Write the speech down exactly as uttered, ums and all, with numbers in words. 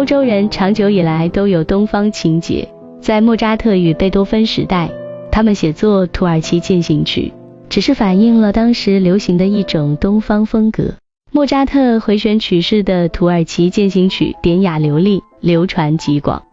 洲人长久以来都有东方情结，在莫扎特与贝多芬时代，他们写作土耳其进行曲，只是反映了当时流行的一种东方风格。莫扎特回旋曲式的土耳其进行曲典雅流利，流传极广。